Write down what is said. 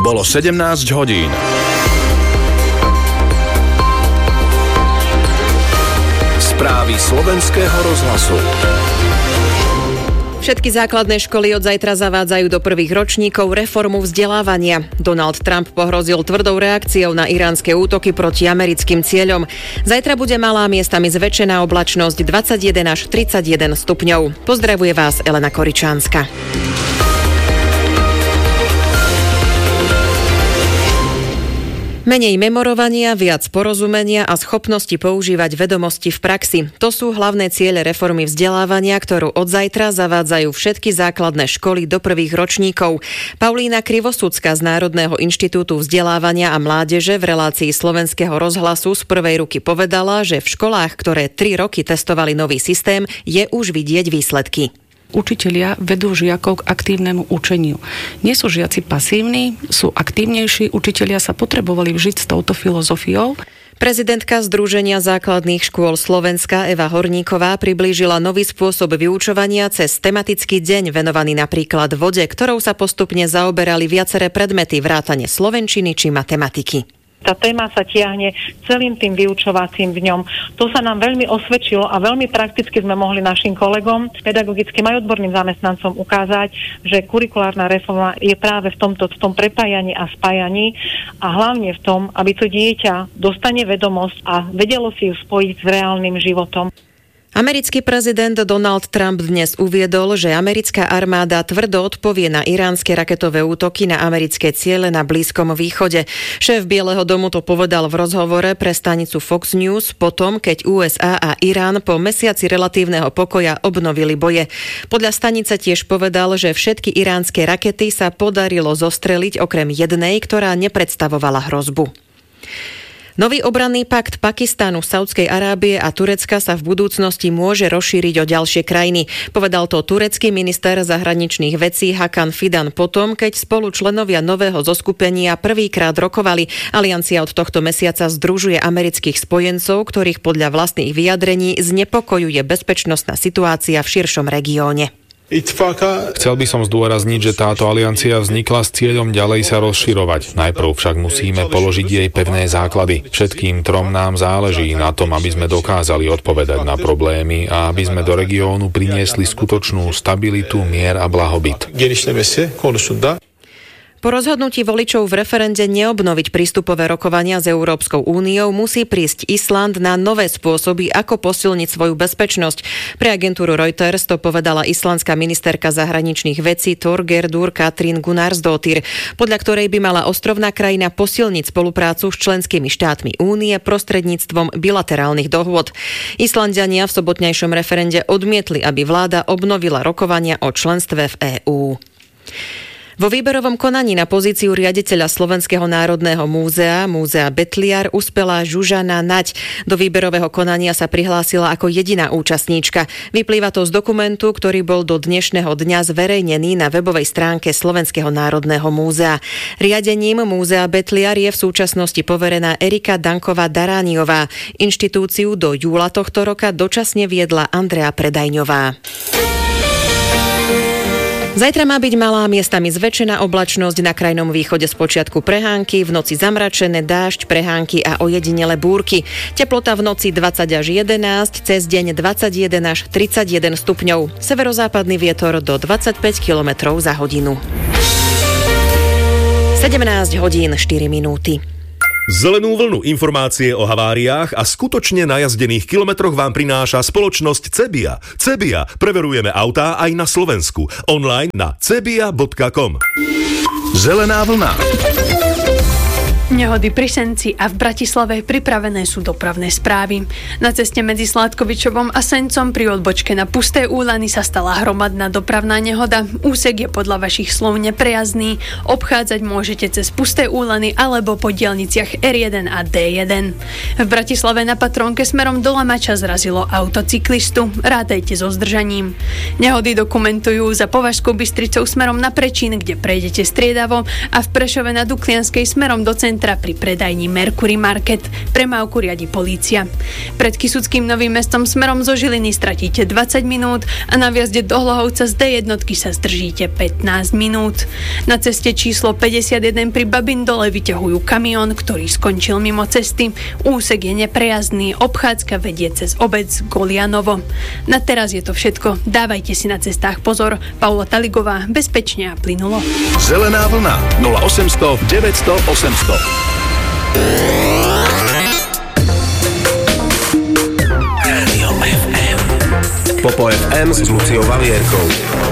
Bolo 17 hodín. Správy Slovenského rozhlasu. Všetky základné školy od zajtra zavádzajú do prvých ročníkov reformu vzdelávania. Donald Trump pohrozil tvrdou reakciou na iránske útoky proti americkým cieľom. Zajtra bude malá, miestami zväčšená oblačnosť 21 až 31 stupňov. Pozdravuje vás Elena Koričánska. Menej memorovania, viac porozumenia a schopnosti používať vedomosti v praxi. To sú hlavné ciele reformy vzdelávania, ktorú od zajtra zavádzajú všetky základné školy do prvých ročníkov. Paulína Krivosúcka z Národného inštitútu vzdelávania a mládeže v relácii Slovenského rozhlasu z prvej ruky povedala, že v školách, ktoré 3 roky testovali nový systém, je už vidieť výsledky. Učitelia vedú žiakov k aktívnemu učeniu. Nie sú žiaci pasívni, sú aktívnejší, učitelia sa potrebovali vžiť s touto filozofiou. Prezidentka Združenia základných škôl Slovenska Eva Horníková priblížila nový spôsob vyučovania cez tematický deň venovaný napríklad vode, ktorou sa postupne zaoberali viaceré predmety vrátane slovenčiny či matematiky. Tá téma sa tiahne celým tým vyučovacím dňom. To sa nám veľmi osvedčilo a veľmi prakticky sme mohli našim kolegom, pedagogickým aj odborným zamestnancom ukázať, že kurikulárna reforma je práve v tom prepájaní a spájaní a hlavne v tom, aby to dieťa dostane vedomosť a vedelo si ju spojiť s reálnym životom. Americký prezident Donald Trump dnes uviedol, že americká armáda tvrdo odpovie na iránske raketové útoky na americké ciele na Blízkom východe. Šéf Bieleho domu to povedal v rozhovore pre stanicu Fox News potom, keď USA a Irán po mesiaci relatívneho pokoja obnovili boje. Podľa stanice tiež povedal, že všetky iránske rakety sa podarilo zostreliť okrem jednej, ktorá nepredstavovala hrozbu. Nový obranný pakt Pakistanu, Saudskej Arábie a Turecka sa v budúcnosti môže rozšíriť o ďalšie krajiny. Povedal to turecký minister zahraničných vecí Hakan Fidan potom, keď spolu členovia nového zoskupenia prvýkrát rokovali. Aliancia od tohto mesiaca združuje amerických spojencov, ktorých podľa vlastných vyjadrení znepokojuje bezpečnostná situácia v širšom regióne. Chcel by som zdôrazniť, že táto aliancia vznikla s cieľom ďalej sa rozširovať. Najprv však musíme položiť jej pevné základy. Všetkým trom nám záleží na tom, aby sme dokázali odpovedať na problémy a aby sme do regiónu priniesli skutočnú stabilitu, mier a blahobyt. Po rozhodnutí voličov v referende neobnoviť prístupové rokovania s Európskou úniou musí prísť Island na nové spôsoby, ako posilniť svoju bezpečnosť. Pre agentúru Reuters to povedala islandská ministerka zahraničných vecí Thorgerður Katrín Gunnarsdóttir, podľa ktorej by mala ostrovná krajina posilniť spoluprácu s členskými štátmi únie prostredníctvom bilaterálnych dohôd. Islanďania v sobotnejšom referende odmietli, aby vláda obnovila rokovania o členstve v EÚ. Vo výberovom konaní na pozíciu riaditeľa Slovenského národného múzea Betliar uspela Žužana Naď. Do výberového konania sa prihlásila ako jediná účastníčka. Vyplýva to z dokumentu, ktorý bol do dnešného dňa zverejnený na webovej stránke Slovenského národného múzea. Riadením múzea Betliar je v súčasnosti poverená Erika Danková-Darániová. Inštitúciu do júla tohto roka dočasne viedla Andrea Predajňová. Zajtra má byť malá, miestami zväčšená oblačnosť, na krajnom východe spočiatku prehánky, v noci zamračené, dážď, prehánky a ojedinele búrky. Teplota v noci 20 až 11, cez deň 21 až 31 stupňov. Severozápadný vietor do 25 km za hodinu. 17 hodín 4 minúty. Zelenú vlnu informácie o haváriách a skutočne najazdených kilometroch vám prináša spoločnosť Cebia. Cebia. Preverujeme autá aj na Slovensku. Online na cebia.com. Zelená vlna. Nehody pri Senci a v Bratislave pripravené sú dopravné správy. Na ceste medzi Sládkovičovom a Sencom pri odbočke na Pusté Úlany sa stala hromadná dopravná nehoda. Úsek je podľa vašich slov neprejazdný. Obchádzať môžete cez Pusté Úlany alebo po diaľniciach R1 a D1. V Bratislave na Patrónke smerom do Lamača zrazilo autocyklistu. Rátajte so zdržaním. Nehody dokumentujú za Považskou Bystricou smerom na Prečín, kde prejdete striedavo, a v Prešove na Duklianskej smerom do centra centra pri predajni Mercury Market. Premávku riadi polícia. Pred Kysuckým Novým Mestom smerom zo Žiliny stratíte 20 minút a na vjazde do Hlohovca z D1 sa zdržíte 15 minút. Na ceste číslo 51 pri Babindole vyťahujú kamión, ktorý skončil mimo cesty. Úsek je neprejazdný, obchádzka vedie cez obec Golianovo. Na teraz je to všetko. Dávajte si na cestách pozor. Paula Taligová, bezpečne a plynulo. Zelená vlna 0800 900 800. Popo FM s Luciou Valierkou.